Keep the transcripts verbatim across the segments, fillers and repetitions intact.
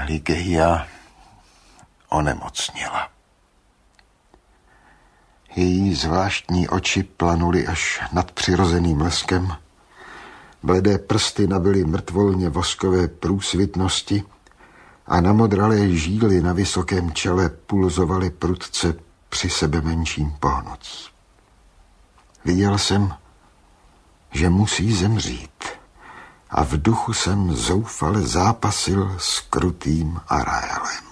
Ligeia onemocněla. Její zvláštní oči planuly až nad přirozeným leskem, bledé prsty nabyly mrtvolně voskové průsvitnosti a namodralé žíly na vysokém čele pulzovaly prudce při sebe menším pohnutí. Viděl jsem, že musí zemřít a v duchu jsem zoufale zápasil s krutým Araelem.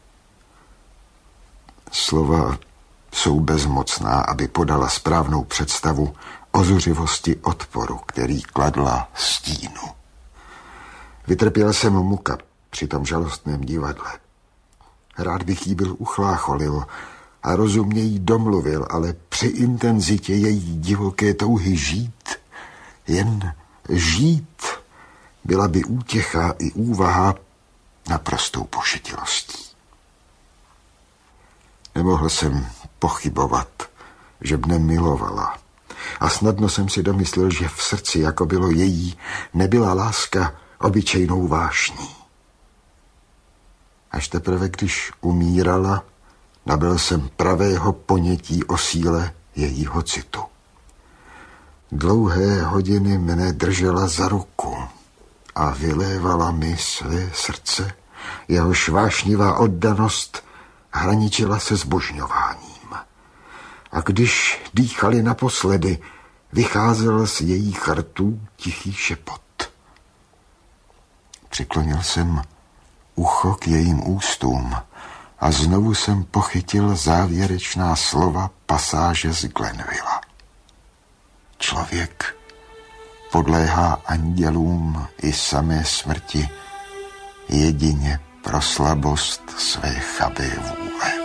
Slova jsou bezmocná, aby podala správnou představu o zuřivosti odporu, který kladla stínu. Vytrpěl jsem muka při tom žalostném divadle. Rád bych jí byl uchlácholil a rozumně jí domluvil, ale při intenzitě její divoké touhy žít, jen žít, byla by útěcha i úvaha naprostou pošetilostí. Nemohl jsem pochybovat, že mne milovala, a snadno jsem si domyslel, že v srdci, jako bylo její, nebyla láska obyčejnou vášní. Až teprve, když umírala, nabyl jsem pravého ponětí o síle jejího citu. Dlouhé hodiny mne držela za ruku a vylévala mi své srdce, jehož vášnivá oddanost hraničila se zbožňováním. A když dýchali naposledy, vycházel z jejich rtů tichý šepot. Přiklonil jsem ucho k jejím ústům a znovu jsem pochytil závěrečná slova pasáže z Glenvilla. Člověk podléhá andělům i samé smrti jedině pro slabost své chabé vůle.